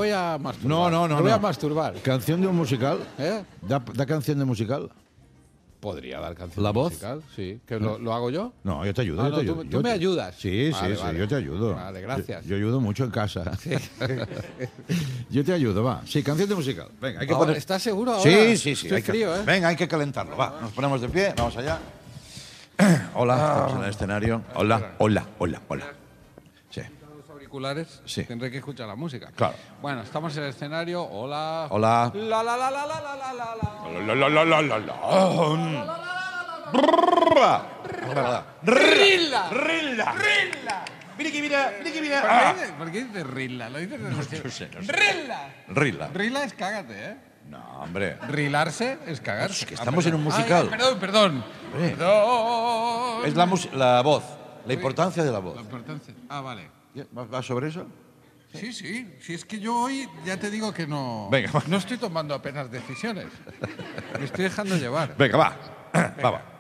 voy a masturbar. No. Me voy a masturbar. Canción de un musical. ¿Eh? Da canción de musical. Podría dar canción ¿La voz? musical, sí. ¿Que lo hago yo? No, yo te ayudo. Ah, yo no, te ayudo. tú me ayudas. Sí, Vale, sí, vale. yo te ayudo. Vale, gracias. Yo ayudo mucho en casa. Yo te ayudo, va. Sí, canción de musical. Venga, hay que Ahora, poner... ¿estás seguro ahora? Sí. Estoy hay que- frío, ¿eh? Venga, hay que calentarlo. Va, nos ponemos de pie, vamos allá. Hola, estamos en el escenario. Hola. Sí. Los auriculares, Sí. tendré que escuchar la música. Claro. Bueno, estamos en el escenario. Hola. Hola. ¡Rilla! Rilla. ¿Por qué dices rilla? Lo dices No sé. ¡Rilla! Rilla. Rilla es cágate, ¿eh? No, hombre. Rilarse es cagarse. Es que estamos en un musical. Perdón. Hombre. Perdón. Es la voz, la importancia de la voz. La importancia. Vale. ¿Va sobre eso? Sí. Si es que yo hoy ya te digo que no. Venga, va. No estoy tomando apenas decisiones. Me estoy dejando llevar. Venga, va. Va.